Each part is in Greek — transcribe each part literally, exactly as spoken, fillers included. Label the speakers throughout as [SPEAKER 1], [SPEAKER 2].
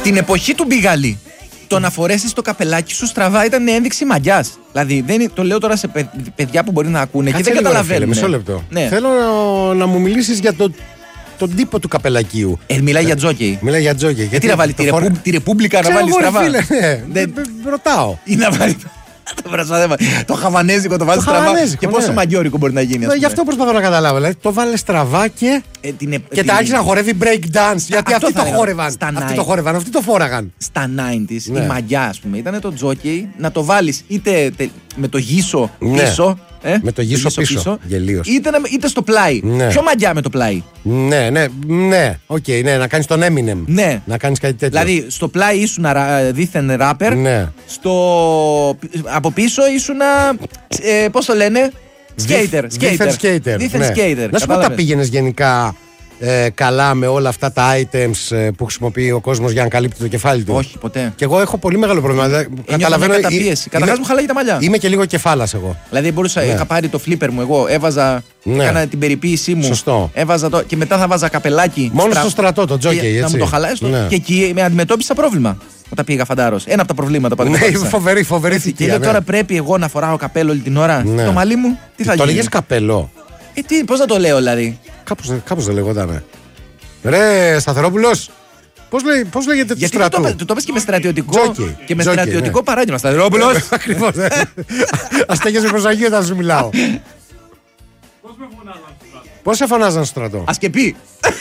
[SPEAKER 1] Την εποχή του Μπιγαλί, το να φορέσεις το καπελάκι σου στραβά ήταν ένδειξη μαγιάς. Δηλαδή, δεν, το λέω τώρα σε παιδιά που μπορεί να ακούνε και δεν καταλαβαίνουν.
[SPEAKER 2] Μισό λεπτό.
[SPEAKER 1] Ναι.
[SPEAKER 2] Θέλω να, να μου μιλήσεις για το, τον τύπο του καπελακίου.
[SPEAKER 1] Ε, μιλάει για τζόκι.
[SPEAKER 2] Μιλάει για τζόκι.
[SPEAKER 1] Γιατί να βάλει τη, φορ... ρεπού... τη Ρεπούμπλικα να βάλει στραβά.
[SPEAKER 2] Φίλε, ναι. δεν... Ρωτάω.
[SPEAKER 1] Ή να βάλει. Το χαβανέζικο το βάζει στραβά. Και πόσο ναι. μαγιόρικο μπορεί να γίνει.
[SPEAKER 2] Γι' αυτό προσπαθώ να καταλάβω. Δηλαδή, το βάλε στραβά και. Ε, την, και την... τα άρχισε να χορεύει break dance. Γιατί αυτοί το χόρευαν. Αυτοί το χόρευαν, αυτοί το φόραγαν.
[SPEAKER 1] Στα ενενήντα ναι. η μαγιά, α πούμε, ήταν το τζόκι να το βάλει είτε με το γύσο
[SPEAKER 2] ναι.
[SPEAKER 1] πίσω. Ε,
[SPEAKER 2] με το γύσο πίσω. πίσω
[SPEAKER 1] είτε, είτε στο πλάι.
[SPEAKER 2] Ναι.
[SPEAKER 1] Πιο μαγιά με το πλάι.
[SPEAKER 2] Ναι, ναι, ναι. Οκ, okay, ναι, να κάνει τον Eminem.
[SPEAKER 1] Ναι.
[SPEAKER 2] Να κάνει κάτι τέτοιο.
[SPEAKER 1] Δηλαδή στο πλάι ήσουν δίθεν ράπερ.
[SPEAKER 2] Ναι.
[SPEAKER 1] Στο... Από πίσω ήσουν. Ε, πώς το λένε, Skater.
[SPEAKER 2] Δίθεν skater.
[SPEAKER 1] Δίθεν skater.
[SPEAKER 2] Να σου πω, τα πήγαινε γενικά ε, καλά με όλα αυτά τα items ε, που χρησιμοποιεί ο κόσμος για να καλύπτει το κεφάλι του?
[SPEAKER 1] Όχι, ποτέ.
[SPEAKER 2] Και εγώ έχω πολύ μεγάλο πρόβλημα.
[SPEAKER 1] Ε, καταλαβαίνω. Καταρχάς μου χαλάει τα μαλλιά.
[SPEAKER 2] Είμαι και λίγο κεφάλας εγώ.
[SPEAKER 1] Δηλαδή μπορούσα, ναι. είχα πάρει το flipper μου εγώ, έβαζα. Ναι. Έκανα την περιποίησή μου.
[SPEAKER 2] Σωστό.
[SPEAKER 1] Έβαζα το, και μετά θα βάζα καπελάκι.
[SPEAKER 2] Μόνο στρα... στο στρατό, το τζόκι, έτσι.
[SPEAKER 1] Να μου το χαλάει. Ναι. Και εκεί με αντιμετώπισα πρόβλημα. Όταν πήγα φαντάρος. Ένα από τα προβλήματα που αντιμετώπισα.
[SPEAKER 2] Ναι, φοβερή, φοβερή θητεία.
[SPEAKER 1] Και λέω τώρα πρέπει εγώ να φοράω καπέλο όλη την ώρα. Ναι. Το μαλλί μου, τι θα γίνει.
[SPEAKER 2] Το λέγες καπέλο.
[SPEAKER 1] Ε, τι, πώς να το λέω δηλαδή.
[SPEAKER 2] Κάπως, κάπως δεν λεγόταν. Ρε, Σταθερόπουλος. Πώς, λέει, πώς λέγεται το στρατό.
[SPEAKER 1] Το, το, το πες και με στρατιωτικό.
[SPEAKER 2] Τζόκι.
[SPEAKER 1] Και με
[SPEAKER 2] Τζόκι,
[SPEAKER 1] στρατιωτικό
[SPEAKER 2] ναι.
[SPEAKER 1] παράδειγμα. Σταθερόπουλος.
[SPEAKER 2] Ακριβώς. Ας στέγεσαι προσαγείο όταν σου μιλάω.
[SPEAKER 3] Πώς με φωνάζαν στο στρατό.
[SPEAKER 2] Πώς σε φωνάζαν στο στρατό.
[SPEAKER 1] Ασκεπή.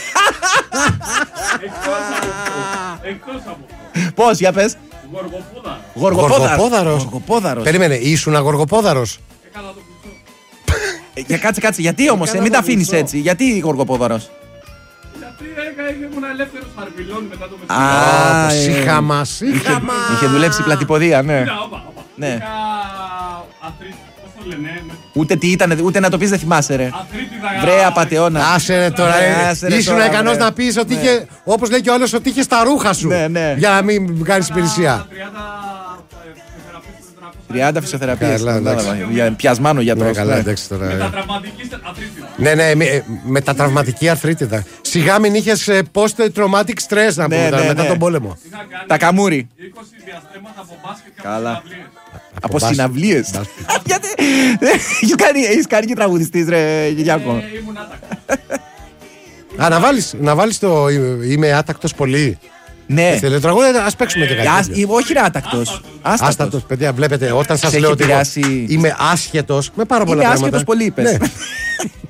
[SPEAKER 3] Εκτός από αυτό.
[SPEAKER 1] Πώς, για πες.
[SPEAKER 3] Γοργοπόδαρος.
[SPEAKER 2] Γοργοπόδαρος.
[SPEAKER 1] Γοργοπόδαρος.
[SPEAKER 2] Περίμενε, ήσουν αγοργοπόδαρος.
[SPEAKER 3] Έκανα το κουτσό.
[SPEAKER 1] Για κάτσε, κάτσε. Γιατί όμως, ε, μην τα αφήνεις έτσι. Γιατί γοργοπόδαρος.
[SPEAKER 3] Γιατί ήμουν ελεύθερος αρβιλών μετά το μεσημέρι.
[SPEAKER 2] Α, σύχαμα, σύχαμα.
[SPEAKER 1] Είχε δουλέψει πλατιποδία, ναι.
[SPEAKER 3] Ναι. Είχα αθρίτιδα, πώς το λένε.
[SPEAKER 1] Ούτε τι ήταν, ούτε να το πεις δεν θυμάσαι ρε.
[SPEAKER 3] Αθρίτιδα.
[SPEAKER 1] Βρε απατεώνα.
[SPEAKER 2] Άσε ρε τώρα, ήσουν ικανός να πεις ότι είχε, όπως λέει και ο άλλος, ότι είχε τα ρούχα σου. Για να μην κάνεις υπηρεσία.
[SPEAKER 1] τριάντα φυσιοθεραπείες. Πιασμάνο γιατρός.
[SPEAKER 3] Μετατραυματική αρθρίτιδα.
[SPEAKER 2] Ναι, ναι, μετατραυματική αρθρίτιδα. Σιγά μην είχες post-traumatic stress να πούμε μετά τον πόλεμο.
[SPEAKER 1] Τα καμούρι.
[SPEAKER 3] είκοσι διαστρέμματα από μπάσκετ και
[SPEAKER 1] καλά. Από συναυλίες. Γιατί έχεις κάνει και τραγουδιστής ρε Γιάκο.
[SPEAKER 3] Ήμουν άτακτος.
[SPEAKER 2] Α, να βάλεις το είμαι άτακτος πολύ.
[SPEAKER 1] Ναι.
[SPEAKER 2] Θέλετε τραγούδια, ας παίξουμε και κάτι.
[SPEAKER 1] Όχι ρε άτακτος.
[SPEAKER 2] Άστατος, παιδιά, βλέπετε, όταν σας λέω ότι είμαι άσχετος με πάρα πολλά πράγματα.
[SPEAKER 1] Είμαι άσχετος πολύ, είπες.